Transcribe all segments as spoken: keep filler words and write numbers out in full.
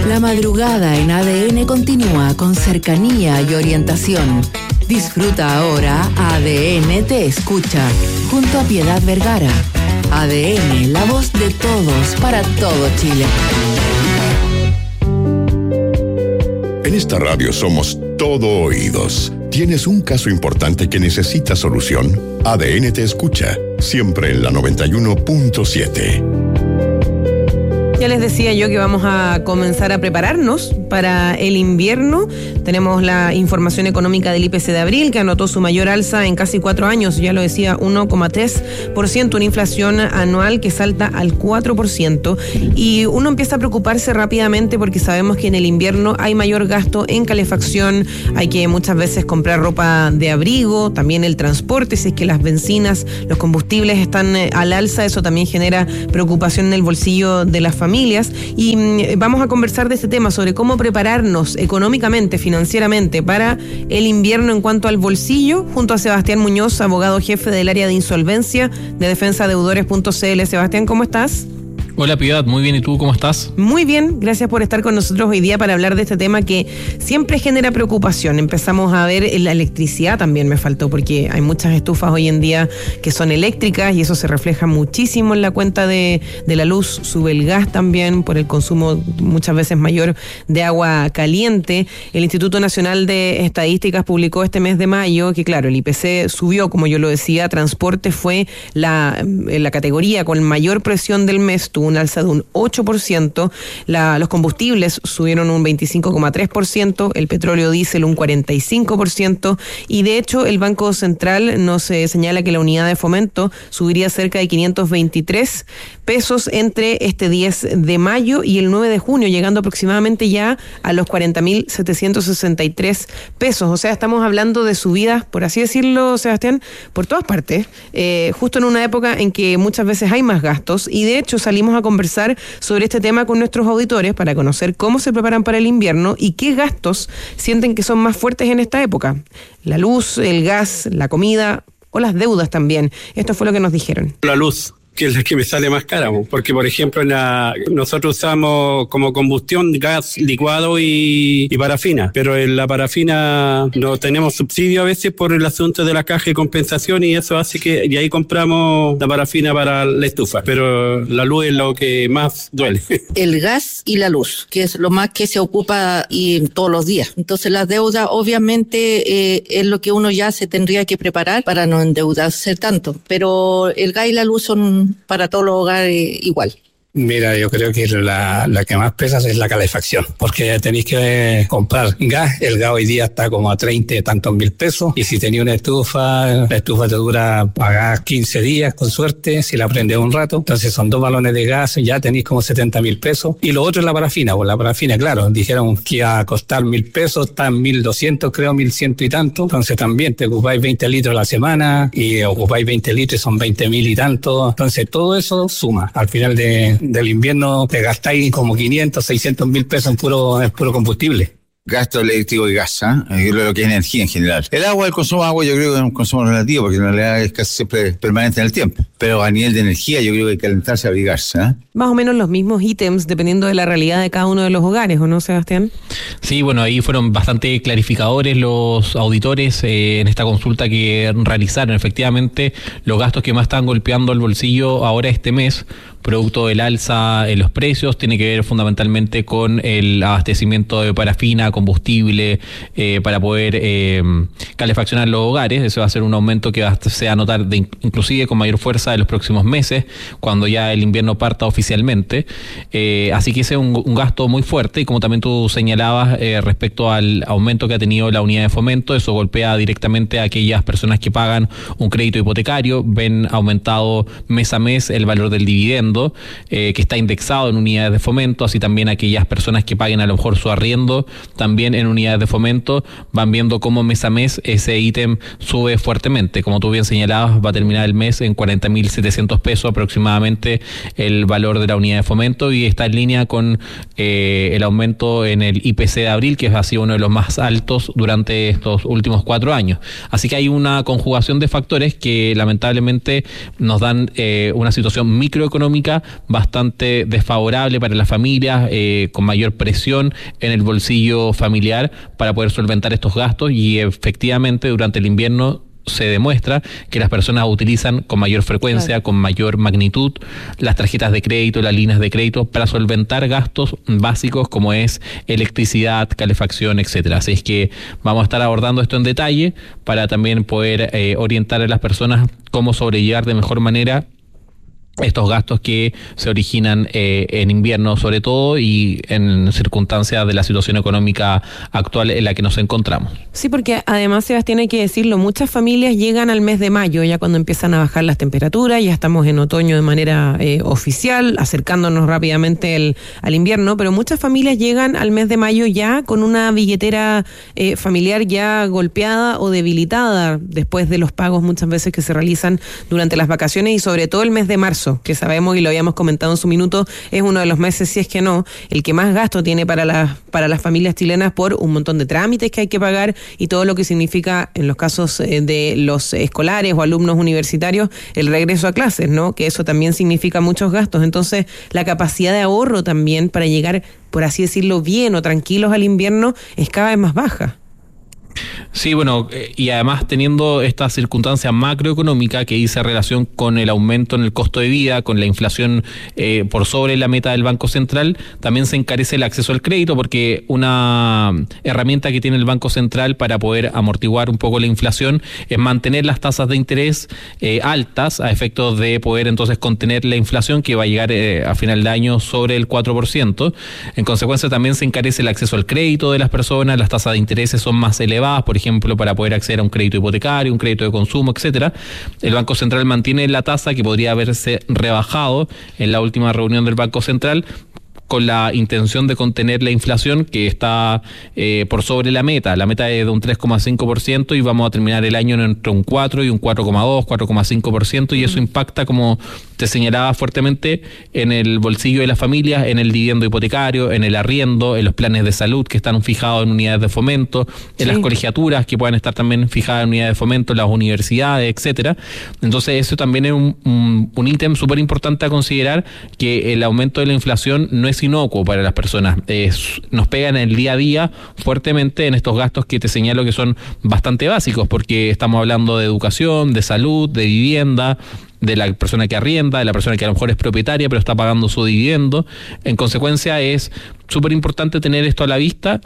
La madrugada en A D N continúa con cercanía y orientación. Disfruta ahora A D N Te Escucha, junto a Piedad Vergara. A D N, la voz de todos para todo Chile. En esta radio somos todo oídos. ¿Tienes un caso importante que necesita solución? A D N Te Escucha, siempre en la noventa y uno punto siete. Ya les decía yo que vamos a comenzar a prepararnos para el invierno. Tenemos la información económica del I P C de abril, que anotó su mayor alza en casi cuatro años. Ya lo decía, uno coma tres por ciento, una inflación anual que salta al cuatro por ciento. Y uno empieza a preocuparse rápidamente porque sabemos que en el invierno hay mayor gasto en calefacción, hay que muchas veces comprar ropa de abrigo, también el transporte, si es que las bencinas, los combustibles están al alza, eso también genera preocupación en el bolsillo de las familias. familias y vamos a conversar de este tema, sobre cómo prepararnos económicamente, financieramente para el invierno en cuanto al bolsillo, junto a Sebastián Muñoz, abogado jefe del área de insolvencia de defensa deudores punto c l. Sebastián, ¿cómo estás? Hola Piedad, muy bien, ¿y tú cómo estás? Muy bien, gracias por estar con nosotros hoy día para hablar de este tema que siempre genera preocupación. Empezamos a ver la electricidad, también me faltó, porque hay muchas estufas hoy en día que son eléctricas y eso se refleja muchísimo en la cuenta de, de la luz. Sube el gas también por el consumo muchas veces mayor de agua caliente. El Instituto Nacional de Estadísticas publicó este mes de mayo que, claro, el I P C subió, como yo lo decía, transporte fue la, la categoría con mayor presión del mes, tuvo un alza de un ocho por ciento, la, los combustibles subieron un veinticinco coma tres por ciento, el petróleo diésel un cuarenta y cinco por ciento y de hecho el Banco Central nos eh, señala que la unidad de fomento subiría cerca de quinientos veintitrés pesos entre este diez de mayo y el nueve de junio, llegando aproximadamente ya a los cuarenta mil setecientos sesenta y tres pesos. O sea, estamos hablando de subidas, por así decirlo, Sebastián, por todas partes, eh, justo en una época en que muchas veces hay más gastos y de hecho salimos a conversar sobre este tema con nuestros auditores para conocer cómo se preparan para el invierno y qué gastos sienten que son más fuertes en esta época. La luz, el gas, la comida o las deudas también. Esto fue lo que nos dijeron. La luz, que es la que me sale más cara, porque por ejemplo en la, nosotros usamos como combustión gas licuado y, y parafina, pero en la parafina no tenemos subsidio a veces por el asunto de la caja de compensación y eso hace que, y ahí compramos la parafina para la estufa, pero la luz es lo que más duele. El gas y la luz, que es lo más que se ocupa y todos los días. Entonces la deuda obviamente eh, es lo que uno ya se tendría que preparar para no endeudarse tanto, pero el gas y la luz son para todos los hogares igual. Mira, yo creo que la, la que más pesa es la calefacción, porque tenéis que comprar gas. El gas hoy día está como a treinta y tantos mil pesos, y si tenéis una estufa, la estufa te dura pagar quince días con suerte, si la prendes un rato. Entonces son dos balones de gas, ya tenéis como setenta mil pesos. Y lo otro es la parafina, pues la parafina, claro, dijeron que iba a costar mil pesos, está en mil doscientos, creo, mil ciento y tanto. Entonces también te ocupáis veinte litros a la semana, y ocupáis veinte litros, son veinte mil y tanto. Entonces todo eso suma. Al final de del invierno te gastáis como quinientos, seiscientos mil pesos en puro, en puro combustible. Gasto eléctrico y gas, ¿eh? Lo que es energía en general. El agua, el consumo de agua, yo creo que es un consumo relativo, porque en realidad es casi siempre permanente en el tiempo. Pero a nivel de energía, yo creo que hay que calentarse y abrigarse, ¿eh? Más o menos los mismos ítems, dependiendo de la realidad de cada uno de los hogares, ¿o no, Sebastián? Sí, bueno, ahí fueron bastante clarificadores los auditores eh, en esta consulta que realizaron. Efectivamente, los gastos que más están golpeando el bolsillo ahora este mes, producto del alza en los precios, tiene que ver fundamentalmente con el abastecimiento de parafina, combustible, eh, para poder eh, calefaccionar los hogares. Eso va a ser un aumento que se va a notar de, inclusive con mayor fuerza en los próximos meses, cuando ya el invierno parta oficialmente. Eh, así que ese es un, un gasto muy fuerte, y como también tú señalabas eh, respecto al aumento que ha tenido la unidad de fomento, eso golpea directamente a aquellas personas que pagan un crédito hipotecario, ven aumentado mes a mes el valor del dividendo, Eh, que está indexado en unidades de fomento, así también aquellas personas que paguen a lo mejor su arriendo también en unidades de fomento van viendo cómo mes a mes ese ítem sube fuertemente. Como tú bien señalabas, va a terminar el mes en cuarenta mil setecientos pesos aproximadamente el valor de la unidad de fomento, y está en línea con eh, el aumento en el I P C de abril, que ha sido uno de los más altos durante estos últimos cuatro años. Así que hay una conjugación de factores que lamentablemente nos dan eh, una situación microeconómica económica bastante desfavorable para las familias, eh, con mayor presión en el bolsillo familiar para poder solventar estos gastos, y efectivamente durante el invierno se demuestra que las personas utilizan con mayor frecuencia, claro, con mayor magnitud, las tarjetas de crédito, las líneas de crédito para solventar gastos básicos como es electricidad, calefacción, etcétera. Así es que vamos a estar abordando esto en detalle para también poder eh, orientar a las personas cómo sobrellevar de mejor manera estos gastos que se originan eh, en invierno sobre todo, y en circunstancias de la situación económica actual en la que nos encontramos. Sí, porque además, Sebastián, hay que decirlo, muchas familias llegan al mes de mayo, ya cuando empiezan a bajar las temperaturas, ya estamos en otoño de manera eh, oficial, acercándonos rápidamente el, al invierno, pero muchas familias llegan al mes de mayo ya con una billetera eh, familiar ya golpeada o debilitada después de los pagos muchas veces que se realizan durante las vacaciones, y sobre todo el mes de marzo, que sabemos y lo habíamos comentado en su minuto, es uno de los meses, si es que no, el que más gasto tiene para las, para las familias chilenas por un montón de trámites que hay que pagar y todo lo que significa en los casos de los escolares o alumnos universitarios el regreso a clases, ¿no? Que eso también significa muchos gastos. Entonces, la capacidad de ahorro también para llegar, por así decirlo, bien o tranquilos al invierno es cada vez más baja. Sí, bueno, y además teniendo esta circunstancia macroeconómica que dice relación con el aumento en el costo de vida, con la inflación eh, por sobre la meta del Banco Central, también se encarece el acceso al crédito, porque una herramienta que tiene el Banco Central para poder amortiguar un poco la inflación es mantener las tasas de interés eh, altas a efectos de poder entonces contener la inflación, que va a llegar eh, a final de año sobre el cuatro por ciento. En consecuencia también se encarece el acceso al crédito de las personas, las tasas de interés son más elevadas, por ejemplo, para poder acceder a un crédito hipotecario, un crédito de consumo, etcétera. El Banco Central mantiene la tasa, que podría haberse rebajado en la última reunión del Banco Central, con la intención de contener la inflación, que está eh, por sobre la meta. La meta es de un tres coma cinco por ciento y vamos a terminar el año entre un cuatro y un cuatro coma dos, cuatro coma cinco por ciento, y eso impacta, como te señalaba, fuertemente en el bolsillo de las familias, en el dividendo hipotecario, en el arriendo, en los planes de salud que están fijados en unidades de fomento, en sí. las colegiaturas que puedan estar también fijadas en unidades de fomento, las universidades, etcétera. Entonces eso también es un, un, un ítem súper importante a considerar, que el aumento de la inflación no es inocuo para las personas. Es, nos pegan en el día a día fuertemente en estos gastos que te señalo que son bastante básicos, porque estamos hablando de educación, de salud, de vivienda, de la persona que arrienda, de la persona que a lo mejor es propietaria pero está pagando su dividendo. En consecuencia es súper importante tener esto a la vista,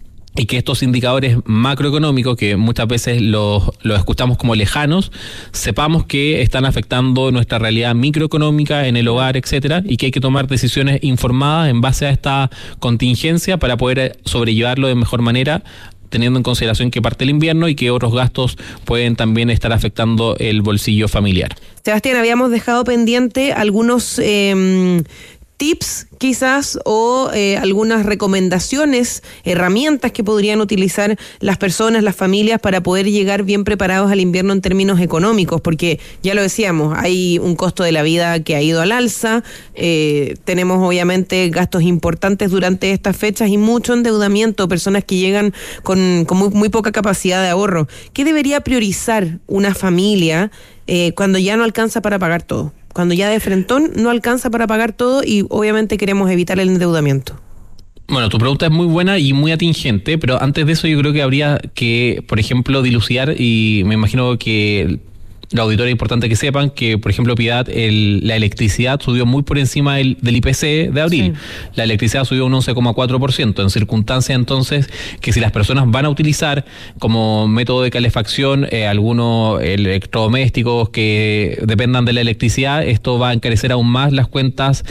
y que estos indicadores macroeconómicos, que muchas veces los, los escuchamos como lejanos, sepamos que están afectando nuestra realidad microeconómica en el hogar, etcétera, y que hay que tomar decisiones informadas en base a esta contingencia para poder sobrellevarlo de mejor manera, teniendo en consideración que parte el invierno y que otros gastos pueden también estar afectando el bolsillo familiar. Sebastián, habíamos dejado pendiente algunos eh, tips quizás o eh, algunas recomendaciones, herramientas que podrían utilizar las personas, las familias, para poder llegar bien preparados al invierno en términos económicos, porque ya lo decíamos, hay un costo de la vida que ha ido al alza, eh, tenemos obviamente gastos importantes durante estas fechas y mucho endeudamiento, personas que llegan con, con muy, muy poca capacidad de ahorro. ¿Qué debería priorizar una familia eh, cuando ya no alcanza para pagar todo? Cuando ya de frentón no alcanza para pagar todo y obviamente queremos evitar el endeudamiento. Bueno, tu pregunta es muy buena y muy atingente, pero antes de eso yo creo que habría que, por ejemplo, dilucidar, y me imagino que los auditores es importante que sepan que, por ejemplo, Piedad, el, la electricidad subió muy por encima del, del I P C de abril. Sí. La electricidad subió un once coma cuatro por ciento, en circunstancia entonces que si las personas van a utilizar como método de calefacción eh, algunos electrodomésticos que dependan de la electricidad, esto va a encarecer aún más las cuentas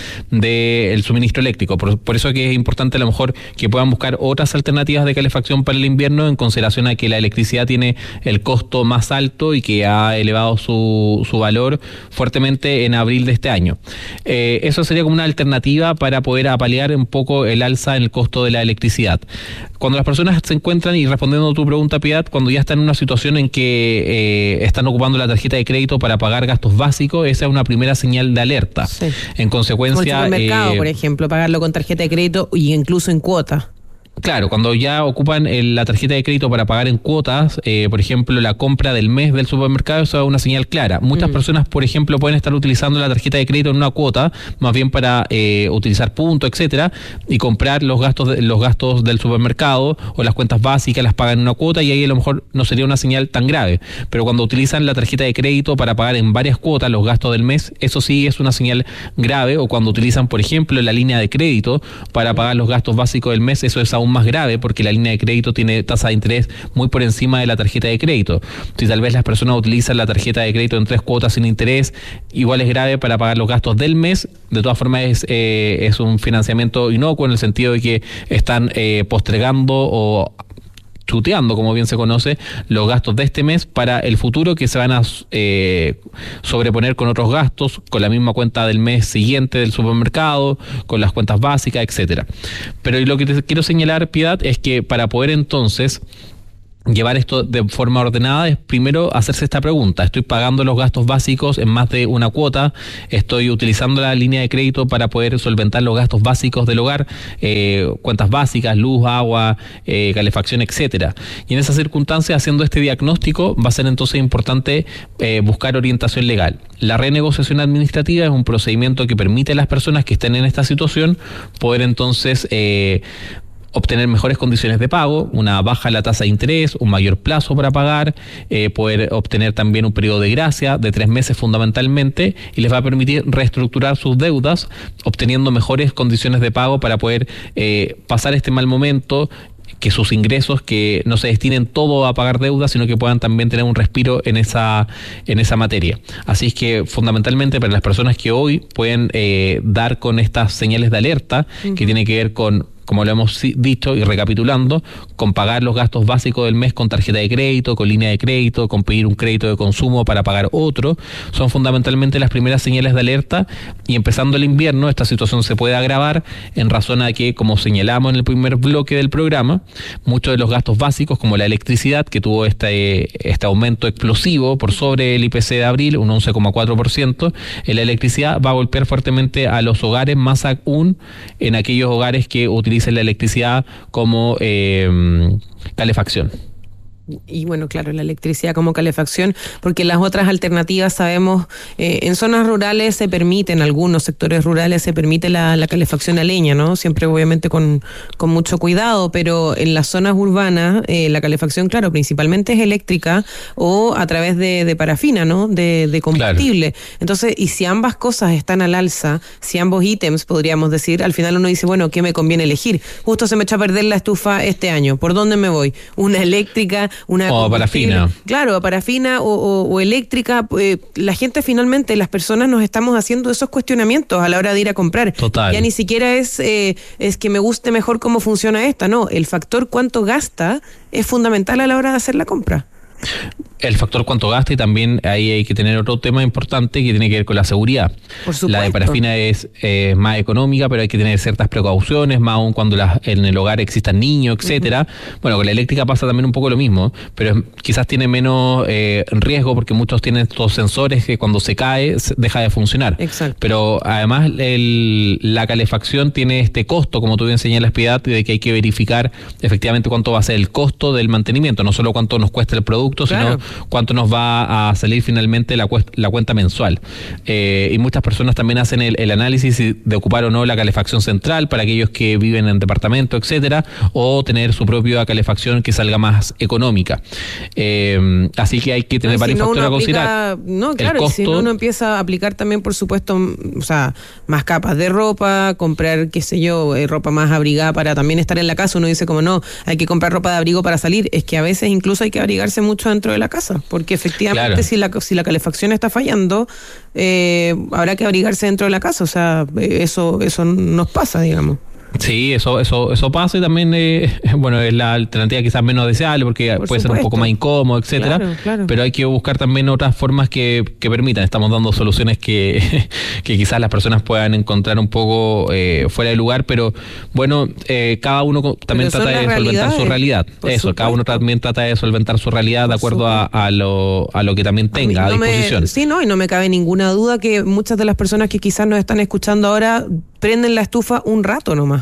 del suministro eléctrico. Por, por eso es que es importante a lo mejor que puedan buscar otras alternativas de calefacción para el invierno, en consideración a que la electricidad tiene el costo más alto y que ha elevado Su, su valor fuertemente en abril de este año. Eh, eso sería como una alternativa para poder apalear un poco el alza en el costo de la electricidad. Cuando las personas se encuentran, y respondiendo a tu pregunta, Piedad, cuando ya están en una situación en que eh, están ocupando la tarjeta de crédito para pagar gastos básicos, esa es una primera señal de alerta. Sí. En consecuencia... Como el supermercado, eh, por ejemplo, pagarlo con tarjeta de crédito y incluso en cuota. Claro, cuando ya ocupan el, la tarjeta de crédito para pagar en cuotas, eh, por ejemplo, la compra del mes del supermercado, eso es una señal clara. Muchas mm. personas, por ejemplo, pueden estar utilizando la tarjeta de crédito en una cuota, más bien para eh, utilizar puntos, etcétera, y comprar los gastos de, los gastos del supermercado o las cuentas básicas, las pagan en una cuota y ahí a lo mejor no sería una señal tan grave. Pero cuando utilizan la tarjeta de crédito para pagar en varias cuotas los gastos del mes, eso sí es una señal grave. O cuando utilizan, por ejemplo, la línea de crédito para pagar los gastos básicos del mes, eso es aún más grave porque la línea de crédito tiene tasa de interés muy por encima de la tarjeta de crédito. Si tal vez las personas utilizan la tarjeta de crédito en tres cuotas sin interés, igual es grave para pagar los gastos del mes. De todas formas es, eh, es un financiamiento inocuo en el sentido de que están eh, postergando o chuteando, como bien se conoce, los gastos de este mes para el futuro, que se van a eh, sobreponer con otros gastos, con la misma cuenta del mes siguiente del supermercado, con las cuentas básicas, etcétera. Pero lo que te quiero señalar, Piedad, es que para poder entonces llevar esto de forma ordenada es primero hacerse esta pregunta: ¿estoy pagando los gastos básicos en más de una cuota? ¿Estoy utilizando la línea de crédito para poder solventar los gastos básicos del hogar? Eh, cuentas básicas, luz, agua, eh, calefacción, etcétera. Y en esa circunstancia, haciendo este diagnóstico, va a ser entonces importante eh, buscar orientación legal. La renegociación administrativa es un procedimiento que permite a las personas que estén en esta situación poder entonces eh, obtener mejores condiciones de pago, una baja en la tasa de interés, un mayor plazo para pagar, eh, poder obtener también un periodo de gracia de tres meses fundamentalmente, y les va a permitir reestructurar sus deudas, obteniendo mejores condiciones de pago para poder eh, pasar este mal momento, que sus ingresos que no se destinen todo a pagar deudas, sino que puedan también tener un respiro en esa en esa materia. Así es que fundamentalmente para las personas que hoy pueden eh, dar con estas señales de alerta, uh-huh. que tiene que ver con, como lo hemos dicho y recapitulando, con pagar los gastos básicos del mes con tarjeta de crédito, con línea de crédito, con pedir un crédito de consumo para pagar otro, son fundamentalmente las primeras señales de alerta. Y empezando el invierno, esta situación se puede agravar en razón a que, como señalamos en el primer bloque del programa, muchos de los gastos básicos, como la electricidad, que tuvo este, este aumento explosivo por sobre el I P C de abril, un once coma cuatro por ciento, la electricidad va a golpear fuertemente a los hogares, más aún en aquellos hogares que utilizan la electricidad como eh, calefacción. Y bueno, claro, la electricidad como calefacción, porque las otras alternativas sabemos, eh, en zonas rurales se permite, en algunos sectores rurales se permite la, la calefacción a leña, ¿no? Siempre obviamente con, con mucho cuidado, pero en las zonas urbanas eh, la calefacción, claro, principalmente es eléctrica o a través de, de parafina, ¿no? De, de combustible. Claro. Entonces, y si ambas cosas están al alza, si ambos ítems, podríamos decir, al final uno dice, bueno, ¿qué me conviene elegir? Justo se me echa a perder la estufa este año, ¿por dónde me voy? ¿Una eléctrica? Una o parafina. Claro, parafina o, o, o eléctrica. Eh, la gente finalmente, las personas nos estamos haciendo esos cuestionamientos a la hora de ir a comprar. Total. Ya ni siquiera es, eh, es que me guste mejor cómo funciona esta, no. El factor cuánto gasta es fundamental a la hora de hacer la compra. El factor cuánto gasta, y también ahí hay que tener otro tema importante que tiene que ver con la seguridad. Por supuesto. La de parafina es eh, más económica, pero hay que tener ciertas precauciones, más aún cuando las, en el hogar existan niños, etcétera. Uh-huh. Bueno, con la eléctrica pasa también un poco lo mismo, pero quizás tiene menos eh, riesgo porque muchos tienen estos sensores que cuando se cae deja de funcionar. Exacto. Pero además el, la calefacción tiene este costo, como tú bien señalas, Piedad, de que hay que verificar efectivamente cuánto va a ser el costo del mantenimiento, no solo cuánto nos cuesta el producto, claro, sino cuánto nos va a salir finalmente la, cuest- la cuenta mensual. Eh, y muchas personas también hacen el, el análisis de ocupar o no la calefacción central para aquellos que viven en departamento, etcétera, o tener su propia calefacción que salga más económica. Eh, así que hay que tener no, varios si no factores a considerar. No, claro, el costo, y si no uno empieza a aplicar también, por supuesto, o sea, más capas de ropa, comprar, qué sé yo, eh, ropa más abrigada para también estar en la casa. Uno dice como no, hay que comprar ropa de abrigo para salir. Es que a veces incluso hay que abrigarse mucho dentro de la casa, porque efectivamente claro, si la si la calefacción está fallando, eh, habrá que abrigarse dentro de la casa. O sea, eso eso nos pasa, digamos. Sí, eso eso eso pasa, y también eh, bueno, es la alternativa quizás menos deseable porque Por puede supuesto. ser un poco más incómodo, etcétera. Claro, claro. Pero hay que buscar también otras formas que, que permitan. Estamos dando soluciones que, que quizás las personas puedan encontrar un poco eh, fuera de lugar, pero bueno, eh, cada uno también trata de solventar su realidad. Eso, supuesto. Cada uno también trata de solventar su realidad de acuerdo a, a lo a lo que también tenga a, no a disposición. Me, sí, no, y no me cabe ninguna duda que muchas de las personas que quizás nos están escuchando ahora prenden la estufa un rato nomás.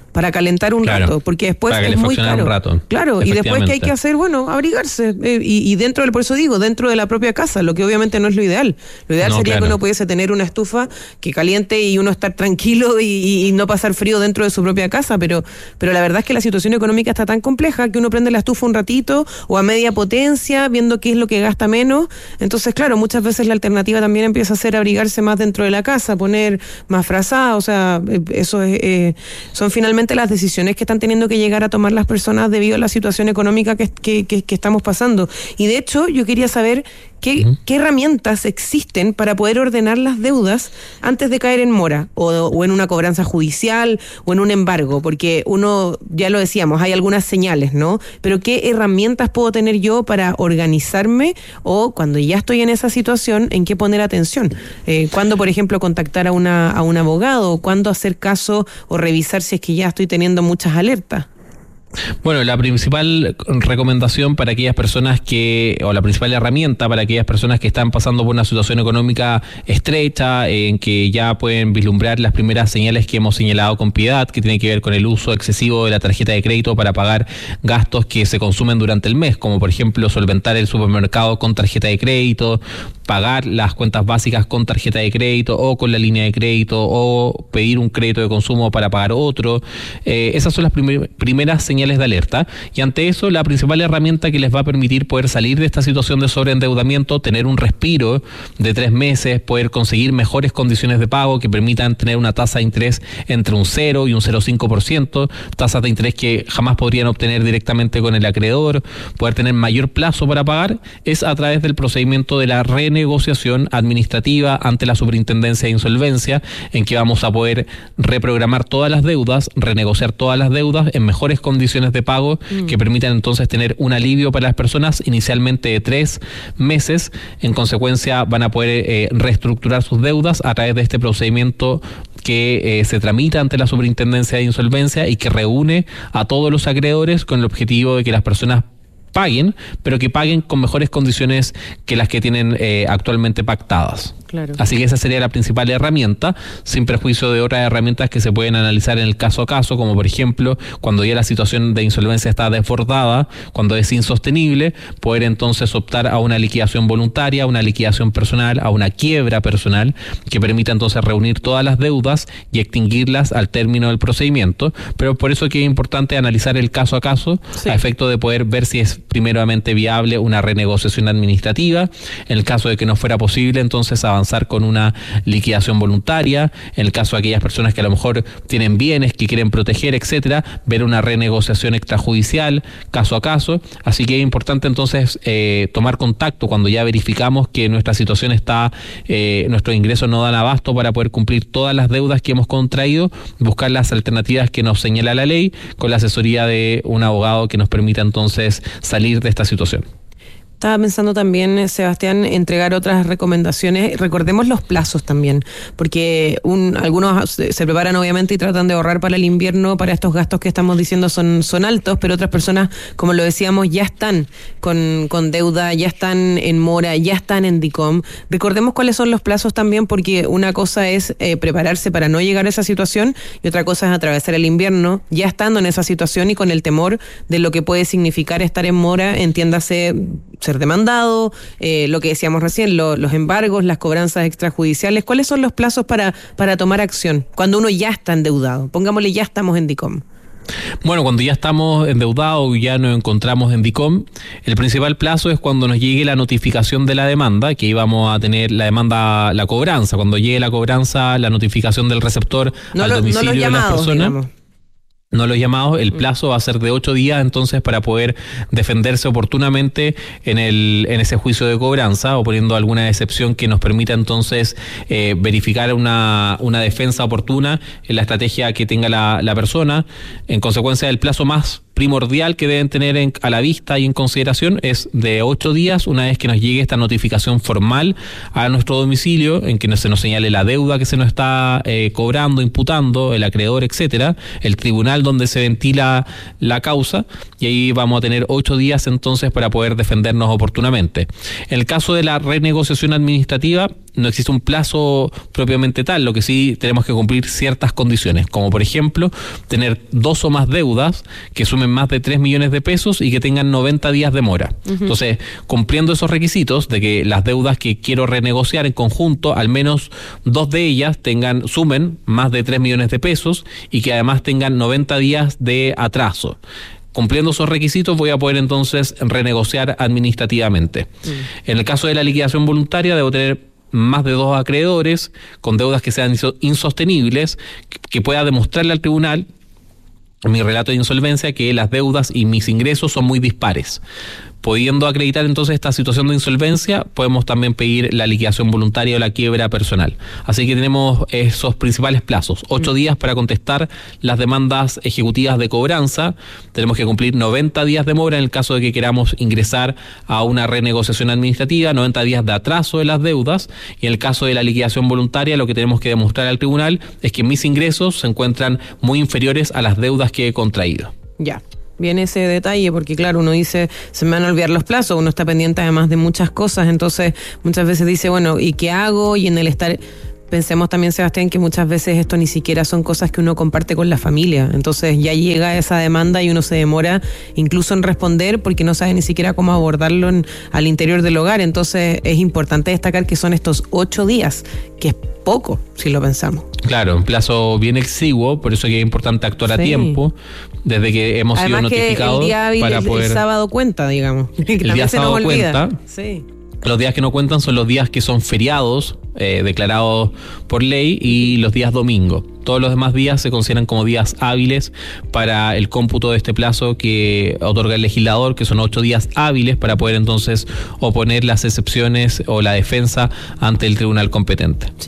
para calentar un claro, rato, porque después es muy caro. Un rato, claro, y después que hay que hacer, bueno, abrigarse. Eh, y, y dentro del, por eso digo, dentro de la propia casa, lo que obviamente no es lo ideal. Lo ideal no, sería claro. que uno pudiese tener una estufa que caliente y uno estar tranquilo y, y, y no pasar frío dentro de su propia casa, pero, pero la verdad es que la situación económica está tan compleja que uno prende la estufa un ratito o a media potencia, viendo qué es lo que gasta menos. Entonces, claro, muchas veces la alternativa también empieza a ser abrigarse más dentro de la casa, poner más frazada, o sea, eso es, eh, son finalmente las decisiones que están teniendo que llegar a tomar las personas debido a la situación económica que, que, que, que estamos pasando. Y de hecho, yo quería saber qué, uh-huh. qué herramientas existen para poder ordenar las deudas antes de caer en mora, o, o en una cobranza judicial, o en un embargo, porque uno, ya lo decíamos, hay algunas señales, ¿no? Pero ¿qué herramientas puedo tener yo para organizarme, o cuando ya estoy en esa situación, en qué poner atención? Eh, ¿Cuándo, por ejemplo, contactar a, una, a un abogado? ¿Cuándo hacer caso o revisar si es que ya estoy teniendo muchas alertas? Bueno, la principal recomendación para aquellas personas que, o la principal herramienta para aquellas personas que están pasando por una situación económica estrecha, en que ya pueden vislumbrar las primeras señales que hemos señalado con Piedad, que tiene que ver con el uso excesivo de la tarjeta de crédito para pagar gastos que se consumen durante el mes, como por ejemplo solventar el supermercado con tarjeta de crédito, pagar las cuentas básicas con tarjeta de crédito o con la línea de crédito, o pedir un crédito de consumo para pagar otro. Eh, esas son las primer, primeras señales de alerta, y ante eso la principal herramienta que les va a permitir poder salir de esta situación de sobreendeudamiento, tener un respiro de tres meses, poder conseguir mejores condiciones de pago que permitan tener una tasa de interés entre un cero y un cero coma cinco por ciento, tasas de interés que jamás podrían obtener directamente con el acreedor, poder tener mayor plazo para pagar, es a través del procedimiento de la renegociación administrativa ante la Superintendencia de Insolvencia, en que vamos a poder reprogramar todas las deudas, renegociar todas las deudas en mejores condiciones de pago mm. que permitan entonces tener un alivio para las personas, inicialmente de tres meses. En consecuencia van a poder eh, reestructurar sus deudas a través de este procedimiento que eh, se tramita ante la Superintendencia de Insolvencia y que reúne a todos los acreedores con el objetivo de que las personas paguen, pero que paguen con mejores condiciones que las que tienen eh, actualmente pactadas. Claro. Así que esa sería la principal herramienta, sin perjuicio de otras herramientas que se pueden analizar en el caso a caso, como por ejemplo, cuando ya la situación de insolvencia está desbordada, cuando es insostenible, poder entonces optar a una liquidación voluntaria, a una liquidación personal, a una quiebra personal, que permita entonces reunir todas las deudas y extinguirlas al término del procedimiento. Pero por eso que es importante analizar el caso a caso, sí. a efecto de poder ver si es primeramente viable una renegociación administrativa. En el caso de que no fuera posible, entonces avanzar con una liquidación voluntaria. En el caso de aquellas personas que a lo mejor tienen bienes que quieren proteger, etcétera, ver una renegociación extrajudicial caso a caso. Así que es importante entonces eh, tomar contacto cuando ya verificamos que nuestra situación está, eh, nuestros ingresos no dan abasto para poder cumplir todas las deudas que hemos contraído, buscar las alternativas que nos señala la ley con la asesoría de un abogado que nos permita entonces salir de esta situación. Estaba pensando también, Sebastián, entregar otras recomendaciones. Recordemos los plazos también, porque un, algunos se, se preparan obviamente y tratan de ahorrar para el invierno, para estos gastos que estamos diciendo son, son altos, pero otras personas, como lo decíamos, ya están con, con deuda, ya están en mora, ya están en DICOM. Recordemos cuáles son los plazos también, porque una cosa es eh, prepararse para no llegar a esa situación y otra cosa es atravesar el invierno ya estando en esa situación y con el temor de lo que puede significar estar en mora, entiéndase ser demandado, eh, lo que decíamos recién, lo, los embargos, las cobranzas extrajudiciales. ¿Cuáles son los plazos para, para tomar acción cuando uno ya está endeudado? Pongámosle, ya estamos en DICOM. Bueno, cuando ya estamos endeudados y ya nos encontramos en DICOM, el principal plazo es cuando nos llegue la notificación de la demanda, que íbamos a tener la demanda, la cobranza, cuando llegue la cobranza, la notificación del receptor no al lo, domicilio no los llamados, de las personas. Digamos. No los llamados, el plazo va a ser de ocho días entonces para poder defenderse oportunamente en el en ese juicio de cobranza, o poniendo alguna excepción que nos permita entonces eh, verificar una, una defensa oportuna en la estrategia que tenga la, la persona. En consecuencia, el plazo más primordial que deben tener en, a la vista y en consideración es de ocho días, una vez que nos llegue esta notificación formal a nuestro domicilio, en que se nos señale la deuda que se nos está eh, cobrando, imputando, el acreedor, etcétera, el tribunal donde se ventila la causa, y ahí vamos a tener ocho días entonces para poder defendernos oportunamente. En el caso de la renegociación administrativa, no existe un plazo propiamente tal, lo que sí tenemos que cumplir ciertas condiciones, como por ejemplo tener dos o más deudas que sumen más de tres millones de pesos y que tengan noventa días de mora. Uh-huh. Entonces, cumpliendo esos requisitos de que las deudas que quiero renegociar en conjunto, al menos dos de ellas tengan sumen más de tres millones de pesos y que además tengan noventa días de atraso. Cumpliendo esos requisitos voy a poder entonces renegociar administrativamente. Mm. En el caso de la liquidación voluntaria debo tener más de dos acreedores con deudas que sean insostenibles, que pueda demostrarle al tribunal en mi relato de insolvencia que las deudas y mis ingresos son muy dispares. Pudiendo acreditar entonces esta situación de insolvencia, podemos también pedir la liquidación voluntaria o la quiebra personal. Así que tenemos esos principales plazos. Ocho mm. días para contestar las demandas ejecutivas de cobranza. Tenemos que cumplir noventa días de mora en el caso de que queramos ingresar a una renegociación administrativa, noventa días de atraso de las deudas. Y en el caso de la liquidación voluntaria, lo que tenemos que demostrar al tribunal es que mis ingresos se encuentran muy inferiores a las deudas que he contraído. Ya. Viene ese detalle, porque claro, uno dice, se me van a olvidar los plazos, uno está pendiente además de muchas cosas, entonces muchas veces dice, bueno, ¿y qué hago? Y en el estar... Pensemos también, Sebastián, que muchas veces esto ni siquiera son cosas que uno comparte con la familia. Entonces ya llega esa demanda y uno se demora incluso en responder porque no sabe ni siquiera cómo abordarlo en, al interior del hogar. Entonces es importante destacar que son estos ocho días, que es poco, si lo pensamos. Claro, un plazo bien exiguo, por eso es que es importante actuar sí. a tiempo, desde que hemos Además sido notificados. Que el día hábil, para el, poder... el sábado cuenta, digamos. El día sábado cuenta. Sí. Los días que no cuentan son los días que son feriados, eh, declarados por ley, y los días domingo. Todos los demás días se consideran como días hábiles para el cómputo de este plazo que otorga el legislador, que son ocho días hábiles para poder entonces oponer las excepciones o la defensa ante el tribunal competente. Sí.